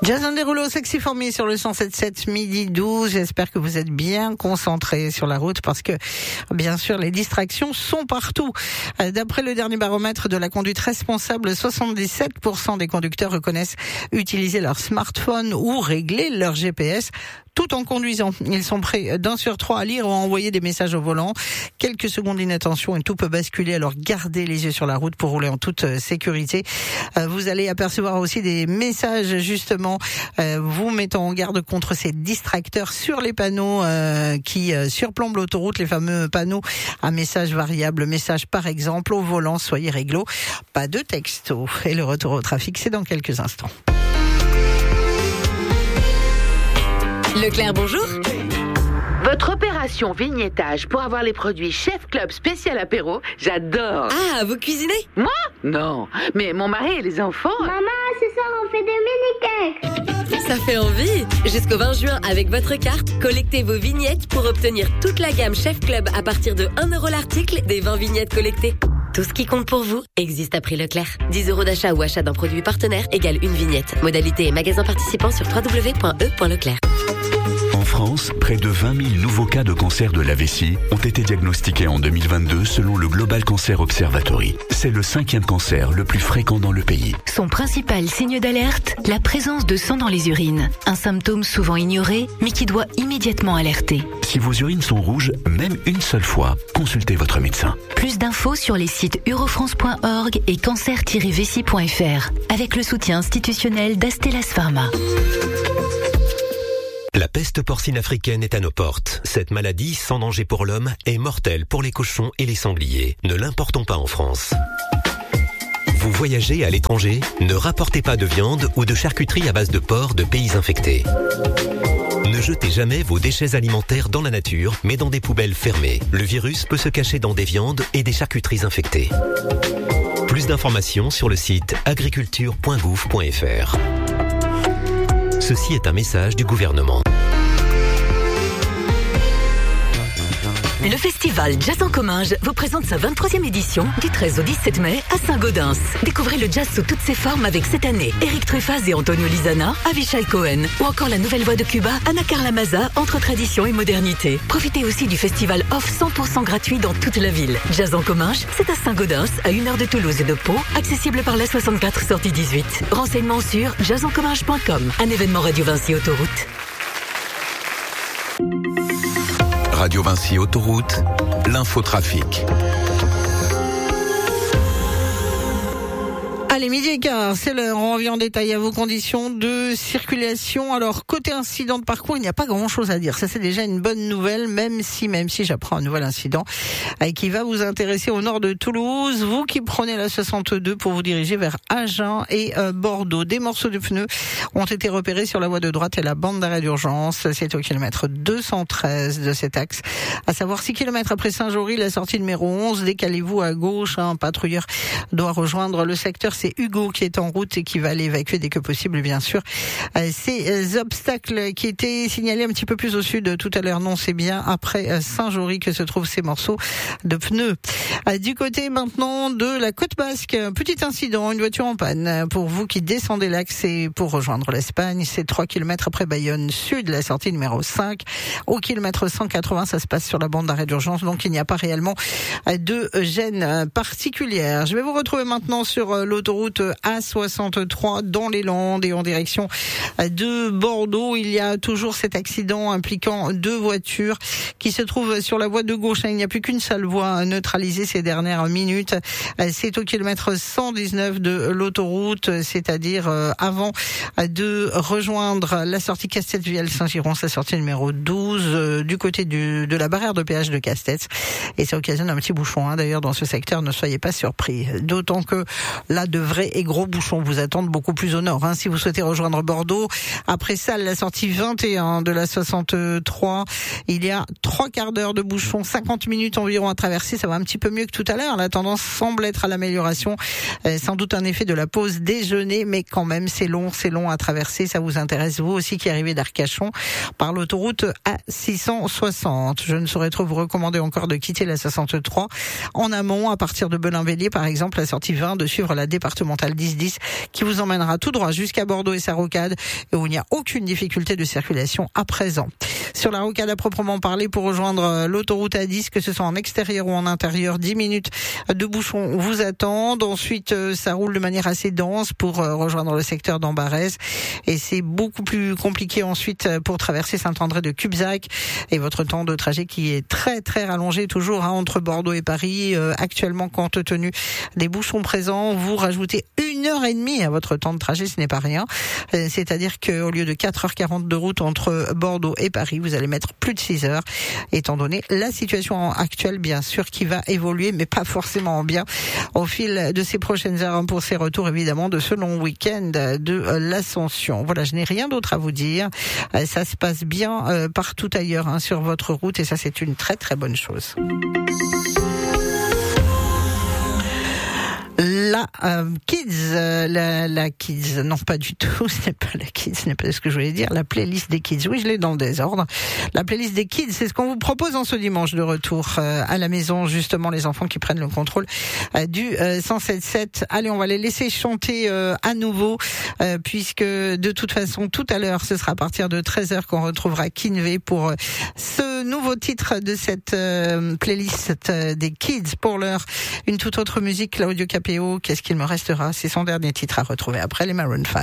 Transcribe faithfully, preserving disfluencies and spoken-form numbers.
Jason Derulo, Sexy for Me sur le cent sept sept midi douze. J'espère que vous êtes bien concentrés sur la route parce que, bien sûr, les distractions sont partout. D'après le dernier baromètre de la conduite responsable, soixante-dix-sept pour cent des conducteurs reconnaissent utiliser leur smartphone ou régler leur G P S tout en conduisant. Ils sont prêts d'un sur trois à lire ou à envoyer des messages au volant. Quelques secondes d'inattention et tout peut basculer, alors gardez les yeux sur la route pour rouler en toute sécurité. Vous allez apercevoir aussi des messages justement vous mettant en garde contre ces distracteurs sur les panneaux qui surplombent l'autoroute, les fameux panneaux à messages variables. Message par exemple au volant, soyez réglo, pas de texto. Et le retour au trafic, c'est dans quelques instants. Leclerc, bonjour. Votre opération vignettage pour avoir les produits Chef Club spécial apéro, j'adore. Ah, vous cuisinez? Moi? Non, mais mon mari et les enfants... Maman, ce soir on fait des mini-cakes. Ça fait envie. Jusqu'au vingt juin, avec votre carte, collectez vos vignettes pour obtenir toute la gamme Chef Club à partir de un euro l'article des vingt vignettes collectées. Tout ce qui compte pour vous existe à prix Leclerc. dix euros d'achat ou achat d'un produit partenaire égale une vignette. Modalité et magasin participant sur w w w point e point leclerc. En France, près de vingt mille nouveaux cas de cancer de la vessie ont été diagnostiqués en deux mille vingt-deux selon le Global Cancer Observatory. C'est le cinquième cancer le plus fréquent dans le pays. Son principal signe d'alerte, la présence de sang dans les urines. Un symptôme souvent ignoré, mais qui doit immédiatement alerter. Si vos urines sont rouges, même une seule fois, consultez votre médecin. Plus d'infos sur les sites eurofrance point org et cancer tiret vessie point f r, avec le soutien institutionnel d'Astellas Pharma. La peste porcine africaine est à nos portes. Cette maladie, sans danger pour l'homme, est mortelle pour les cochons et les sangliers. Ne l'importons pas en France. Vous voyagez à l'étranger? Ne rapportez pas de viande ou de charcuterie à base de porc de pays infectés. Ne jetez jamais vos déchets alimentaires dans la nature, mais dans des poubelles fermées. Le virus peut se cacher dans des viandes et des charcuteries infectées. Plus d'informations sur le site agriculture point gouv point f r. Ceci est un message du gouvernement. Le festival Jazz en Comminges vous présente sa vingt-troisième édition du treize au dix-sept mai à Saint-Gaudens. Découvrez le jazz sous toutes ses formes avec cette année Eric Truffaz et Antonio Lizana, Avishai Cohen ou encore la nouvelle voix de Cuba, Ana Carla Maza, entre tradition et modernité. Profitez aussi du festival off cent pour cent gratuit dans toute la ville. Jazz en Comminges, c'est à Saint-Gaudens, à une heure de Toulouse et de Pau, accessible par la soixante-quatre sortie dix-huit. Renseignements sur jazz en comminges point com, un événement Radio Vinci Autoroute. Radio Vinci Autoroute, l'infotrafic. Allez, midi et quart, c'est l'heure. On revient en détail à vos conditions de circulation. Alors, côté incident de parcours, il n'y a pas grand-chose à dire. Ça, c'est déjà une bonne nouvelle, même si, même si j'apprends un nouvel incident euh, qui va vous intéresser au nord de Toulouse. Vous qui prenez la soixante-deux pour vous diriger vers Agen et euh, Bordeaux. Des morceaux de pneus ont été repérés sur la voie de droite et la bande d'arrêt d'urgence. C'est au kilomètre deux cent treize de cet axe. À savoir six kilomètres après Saint-Jory, la sortie numéro onze. Décalez-vous à gauche. Un patrouilleur doit rejoindre le secteur. C'est Hugo qui est en route et qui va aller évacuer dès que possible, bien sûr, ces obstacles qui étaient signalés un petit peu plus au sud tout à l'heure. Non, c'est bien après Saint-Jory que se trouvent ces morceaux de pneus. Du côté maintenant de la côte basque, petit incident, une voiture en panne. Pour vous qui descendez l'axe et pour rejoindre l'Espagne, c'est trois kilomètres après Bayonne Sud, la sortie numéro cinq. Au kilomètre cent quatre-vingts, ça se passe sur la bande d'arrêt d'urgence, donc il n'y a pas réellement de gêne particulière. Je vais vous retrouver maintenant sur l'autoroute A soixante-trois dans les Landes et en direction de Bordeaux. Il y a toujours cet accident impliquant deux voitures qui se trouvent sur la voie de gauche. Il n'y a plus qu'une seule voie neutralisée ces dernières minutes. C'est au kilomètre cent dix-neuf de l'autoroute, c'est-à-dire avant de rejoindre la sortie Castetvielle-Saint-Giron, sa sortie numéro douze, du côté du, de la barrière de péage de Castets. Et ça occasionne un petit bouchon, hein, d'ailleurs, dans ce secteur. Ne soyez pas surpris. D'autant que là, de vrais et gros bouchons vous attendent beaucoup plus au nord, hein, si vous souhaitez rejoindre Bordeaux. Après ça, la sortie vingt et un de la soixante-trois, il y a trois quarts d'heure de bouchons, cinquante minutes environ à traverser. Ça va un petit peu mieux que tout à l'heure. La tendance semble être à l'amélioration. Euh, sans doute un effet de la pause déjeuner, mais quand même, c'est long, c'est long à traverser. Ça vous intéresse, vous aussi qui arrivez d'Arcachon par l'autoroute A six cent soixante. Je ne saurais trop vous recommander encore de quitter la soixante-trois en amont, à partir de Belin-Bélier, par exemple, la sortie vingt, de suivre la départementale départementale dix dix qui vous emmènera tout droit jusqu'à Bordeaux et sa rocade et où il n'y a aucune difficulté de circulation à présent. Sur la rocade à proprement parler, pour rejoindre l'autoroute A dix, que ce soit en extérieur ou en intérieur, dix minutes de bouchons vous attendent. Ensuite, ça roule de manière assez dense pour rejoindre le secteur d'Ambarès et c'est beaucoup plus compliqué ensuite pour traverser Saint-André de Cubzac et votre temps de trajet qui est très très rallongé toujours hein, entre Bordeaux et Paris. Euh, actuellement, compte tenu des bouchons présents, vous rajoutez une heure et demie à votre temps de trajet, ce n'est pas rien. Euh, c'est-à-dire qu'au lieu de quatre heures quarante de route entre Bordeaux et Paris, vous allez mettre plus de six heures, étant donné la situation actuelle, bien sûr, qui va évoluer, mais pas forcément bien au fil de ces prochaines heures pour ces retours, évidemment, de ce long week-end de l'Ascension. Voilà, je n'ai rien d'autre à vous dire. Ça se passe bien euh, partout ailleurs hein, sur votre route et ça, c'est une très très bonne chose. La euh, Kids, euh, la, la Kids, non pas du tout, ce n'est pas la Kids, ce n'est pas ce que je voulais dire, la playlist des Kids, oui je l'ai dans le désordre, la playlist des Kids, c'est ce qu'on vous propose en ce dimanche de retour euh, à la maison, justement les enfants qui prennent le contrôle euh, du euh, cent sept sept. Allez, on va les laisser chanter euh, à nouveau, euh, puisque de toute façon tout à l'heure, ce sera à partir de treize heures qu'on retrouvera Kinvey pour euh, ce nouveau titre de cette euh, playlist euh, des Kids. Pour l'heure, une toute autre musique, Claudio Capéo. Qu'est-ce qu'il me restera? C'est son dernier titre à retrouver après les Maroon cinq.